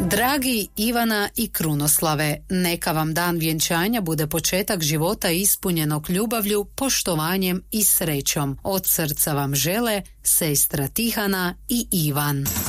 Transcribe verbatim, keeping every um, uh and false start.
Dragi Ivana i Krunoslave, neka vam dan vjenčanja bude početak života ispunjenog ljubavlju, poštovanjem i srećom. Od srca vam žele sestra Tihana i Ivan.